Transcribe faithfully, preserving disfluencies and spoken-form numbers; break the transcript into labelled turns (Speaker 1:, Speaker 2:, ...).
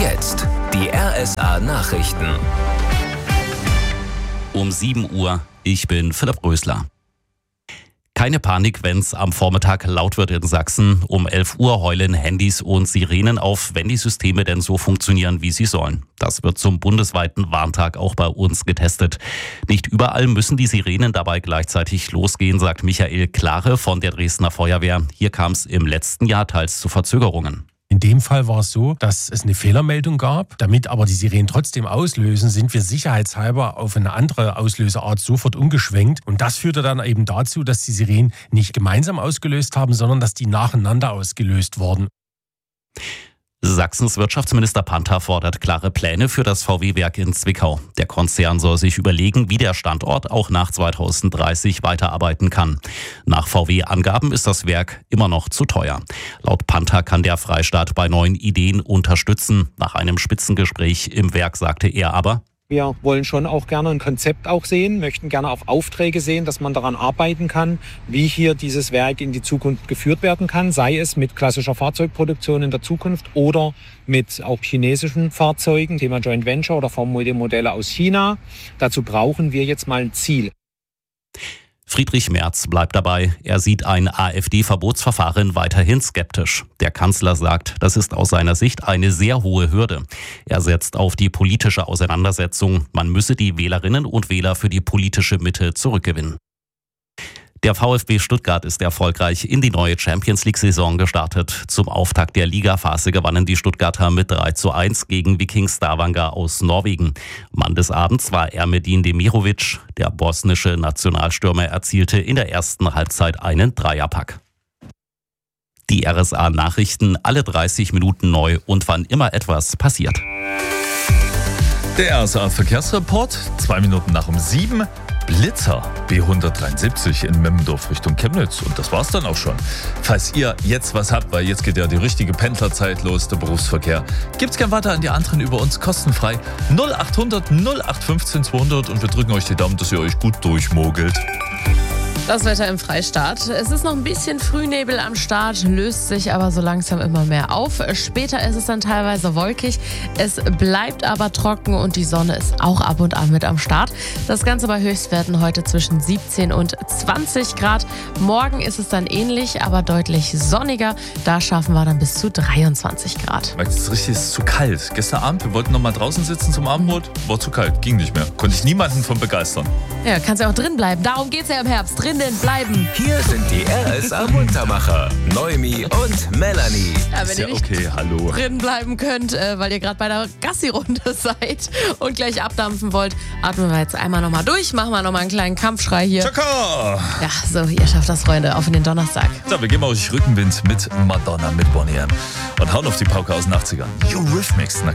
Speaker 1: Jetzt die R S A-Nachrichten.
Speaker 2: Um sieben Uhr, ich bin Philipp Rösler. Keine Panik, wenn's am Vormittag laut wird in Sachsen. Um elf Uhr heulen Handys und Sirenen auf, wenn die Systeme denn so funktionieren, wie sie sollen. Das wird zum bundesweiten Warntag auch bei uns getestet. Nicht überall müssen die Sirenen dabei gleichzeitig losgehen, sagt Michael Klare von der Dresdner Feuerwehr. Hier kam es im letzten Jahr teils zu Verzögerungen.
Speaker 3: In dem Fall war es so, dass es eine Fehlermeldung gab. Damit aber die Sirenen trotzdem auslösen, sind wir sicherheitshalber auf eine andere Auslöseart sofort umgeschwenkt. Und das führte dann eben dazu, dass die Sirenen nicht gemeinsam ausgelöst haben, sondern dass die nacheinander ausgelöst wurden.
Speaker 2: Sachsens Wirtschaftsminister Panther fordert klare Pläne für das V W-Werk in Zwickau. Der Konzern soll sich überlegen, wie der Standort auch nach zweitausenddreißig weiterarbeiten kann. Nach V W-Angaben ist das Werk immer noch zu teuer. Laut Panther kann der Freistaat bei neuen Ideen unterstützen. Nach einem Spitzengespräch im Werk sagte er aber:
Speaker 4: Wir wollen schon auch gerne ein Konzept auch sehen, möchten gerne auf Aufträge sehen, dass man daran arbeiten kann, wie hier dieses Werk in die Zukunft geführt werden kann, sei es mit klassischer Fahrzeugproduktion in der Zukunft oder mit auch chinesischen Fahrzeugen, Thema Joint Venture oder Formel-Modelle aus China. Dazu brauchen wir jetzt mal ein Ziel.
Speaker 2: Friedrich Merz bleibt dabei. Er sieht ein AfD-Verbotsverfahren weiterhin skeptisch. Der Kanzler sagt, das ist aus seiner Sicht eine sehr hohe Hürde. Er setzt auf die politische Auseinandersetzung. Man müsse die Wählerinnen und Wähler für die politische Mitte zurückgewinnen. Der VfB Stuttgart ist erfolgreich in die neue Champions-League-Saison gestartet. Zum Auftakt der Ligaphase gewannen die Stuttgarter mit drei zu eins gegen Viking Stavanger aus Norwegen. Mann des Abends war Ermedin Demirovic. Der bosnische Nationalstürmer erzielte in der ersten Halbzeit einen Dreierpack. Die R S A-Nachrichten alle dreißig Minuten neu und wann immer etwas passiert.
Speaker 5: Der R S A-Verkehrsreport, zwei Minuten nach um sieben. Blitzer B hundertdreiundsiebzig in Memmendorf Richtung Chemnitz. Und das war's dann auch schon. Falls ihr jetzt was habt, weil jetzt geht ja die richtige Pendlerzeit los, der Berufsverkehr, gibt's gern weiter an die anderen über uns kostenfrei. null achthundert null acht fünfzehn zweihundert und wir drücken euch die Daumen, dass ihr euch gut durchmogelt.
Speaker 6: Das Wetter im Freistaat. Es ist noch ein bisschen Frühnebel am Start, löst sich aber so langsam immer mehr auf. Später ist es dann teilweise wolkig. Es bleibt aber trocken und die Sonne ist auch ab und an mit am Start. Das Ganze bei Höchstwerten heute zwischen siebzehn und zwanzig Grad. Morgen ist es dann ähnlich, aber deutlich sonniger. Da schaffen wir dann bis zu dreiundzwanzig Grad.
Speaker 5: Es ist richtig, es ist zu kalt. Gestern Abend, wir wollten noch mal draußen sitzen zum Abendbrot, war zu kalt, ging nicht mehr. Konnte ich niemanden von begeistern.
Speaker 6: Ja, kannst ja auch drin bleiben. Darum geht's ja im Herbst. Drinnen bleiben.
Speaker 1: Hier sind die R S A-Muntermacher, Noemi und Melanie.
Speaker 6: Ja, wenn
Speaker 5: Ist
Speaker 6: ihr
Speaker 5: ja
Speaker 6: nicht
Speaker 5: okay, hallo.
Speaker 6: drin bleiben könnt, äh, weil ihr gerade bei der Gassi-Runde seid und gleich abdampfen wollt, atmen wir jetzt einmal nochmal durch, machen wir nochmal einen kleinen Kampfschrei hier.
Speaker 5: Chaka!
Speaker 6: Ja, so, ihr schafft das, Freunde, auf in den Donnerstag.
Speaker 5: So, wir geben euch Rückenwind mit Madonna, mit Bonnie M. Und hauen auf die Pauke aus den achtzigern. Eurythmics, na